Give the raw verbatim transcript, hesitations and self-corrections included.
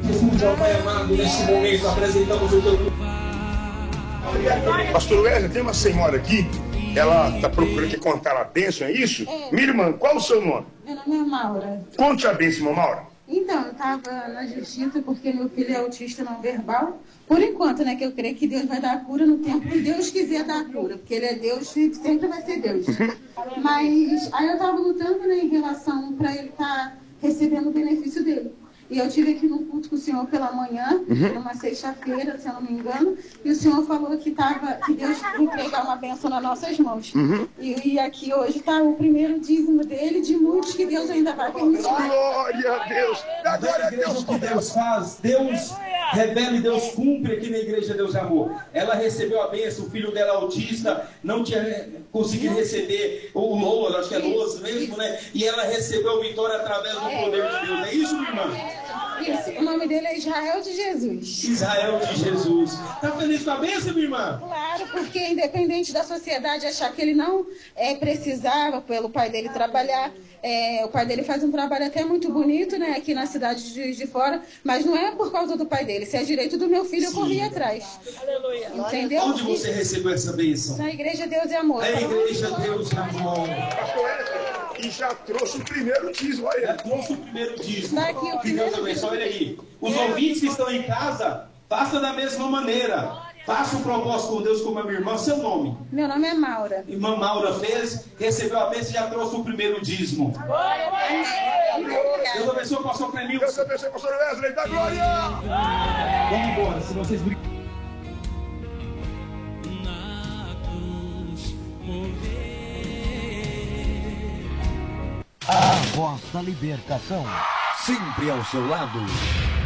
Jesus, ó Pai amado, neste momento apresentamos o teu... Pastor Wesley, tem uma senhora aqui, ela está procurando que contar a bênção, é isso? É. Minha irmã, qual o seu nome? Meu nome é Maura. Conte a bênção, irmã Maura. Então, eu estava na justiça porque meu filho é autista não verbal. Por enquanto, né, que eu creio que Deus vai dar a cura no tempo que Deus quiser dar a cura, porque Ele é Deus e sempre vai ser Deus. Mas aí eu estava lutando, né, em relação para ele estar tá recebendo o benefício dele. E eu tive aqui num culto com o senhor pela manhã, uhum. numa sexta-feira, se eu não me engano, e o senhor falou que, tava, que Deus ia entregar uma bênção nas nossas mãos. Uhum. E, e aqui hoje está o primeiro dízimo dele, de muitos que Deus ainda vai permitir. Glória a Deus! Glória a Deus, o que Deus faz, Deus revela e Deus cumpre aqui na igreja Deus de Amor. Ela recebeu a bênção, o filho dela autista, não tinha conseguido receber o louro, acho que é louro mesmo, né? E ela recebeu a vitória através do poder de Deus. É isso, minha irmã? Isso, o nome dele é Israel de Jesus. Israel de Jesus. Tá feliz com a bênção, minha irmã? Claro, porque independente da sociedade achar que ele não é, precisava pelo pai dele trabalhar, é, o pai dele faz um trabalho até muito bonito, né, aqui na cidade de Juiz de Fora, mas não é por causa do pai dele. Se é direito do meu filho, eu corri atrás. Aleluia. Entendeu? Onde você recebeu essa bênção? Na igreja Deus e Amor. Na igreja Deus e Amor. E já trouxe o primeiro dízimo, olha. Já trouxe o primeiro dízimo. Tá aqui o Que Deus abençoe. Olha aí. Os ouvintes que estão em casa, façam da mesma maneira. Faça um propósito com Deus como a minha irmã. Seu nome? Meu nome é Maura. Irmã Maura fez, recebeu a bênção e já trouxe o primeiro dízimo. Deus abençoe o pastor Clemilson. Deus abençoe o pastor Wesley. Dá glória! Vamos embora, se vocês brigarem. A voz da libertação, sempre ao seu lado.